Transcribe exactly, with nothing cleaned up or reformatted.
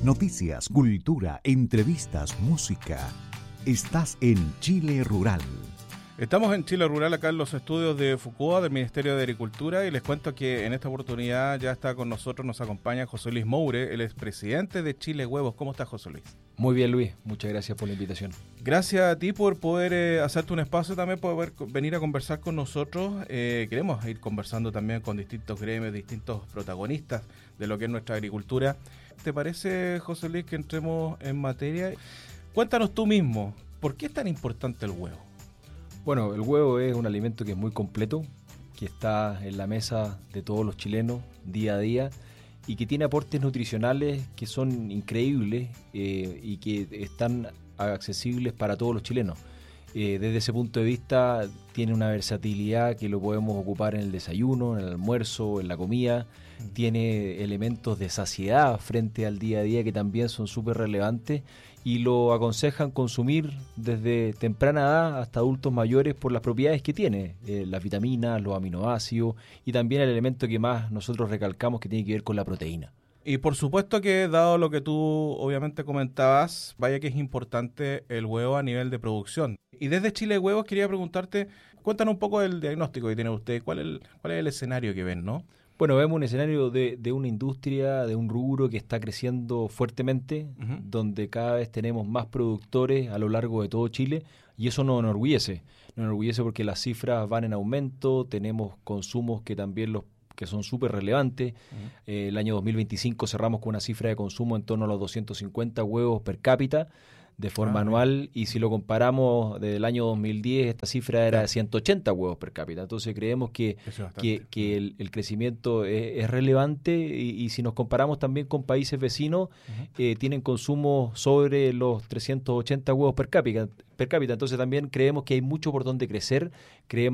Noticias, cultura, entrevistas, música. Estás en Chile Rural. Estamos en Chile Rural, acá en los estudios de FUCOA, del Ministerio de Agricultura, y les cuento que en esta oportunidad ya está con nosotros, nos acompaña José Luis Moure, el expresidente de Chile Huevos. ¿Cómo estás, José Luis? Muy bien, Luis, muchas gracias por la invitación. Gracias a ti por poder eh, hacerte un espacio también, poder venir a conversar con nosotros. Eh, queremos ir conversando también con distintos gremios, distintos protagonistas de lo que es nuestra agricultura. ¿Te parece, José Luis, que entremos en materia? Cuéntanos tú mismo, ¿por qué es tan importante el huevo? Bueno, el huevo es un alimento que es muy completo, que está en la mesa de todos los chilenos día a día y que tiene aportes nutricionales que son increíbles eh, y que están accesibles para todos los chilenos. Eh, desde ese punto de vista tiene una versatilidad que lo podemos ocupar en el desayuno, en el almuerzo, en la comida. Mm. Tiene elementos de saciedad frente al día a día que también son súper relevantes y lo aconsejan consumir desde temprana edad hasta adultos mayores por las propiedades que tiene, eh, las vitaminas, los aminoácidos y también el elemento que más nosotros recalcamos que tiene que ver con la proteína. Y por supuesto que, dado lo que tú obviamente comentabas, vaya que es importante el huevo a nivel de producción. Y desde Chile Huevos quería preguntarte, cuéntanos un poco del diagnóstico que tiene usted, ¿cuál es el, cuál es el escenario que ven, no? Bueno, vemos un escenario de, de una industria, de un rubro que está creciendo fuertemente, uh-huh. donde cada vez tenemos más productores a lo largo de todo Chile y eso nos enorgullece. Nos enorgullece porque las cifras van en aumento, tenemos consumos que también los que son súper relevantes. Uh-huh. Eh, el año dos mil veinticinco cerramos con una cifra de consumo en torno a los doscientos cincuenta huevos per cápita de forma ah, anual, y si lo comparamos desde el año dos mil diez, esta cifra era de ciento ochenta huevos per cápita. Entonces creemos que, que, que el, el crecimiento es, es relevante y, y si nos comparamos también con países vecinos, uh-huh. eh, tienen consumo sobre los trescientos ochenta huevos per cápita, per cápita. Entonces también creemos que hay mucho por donde crecer, creemos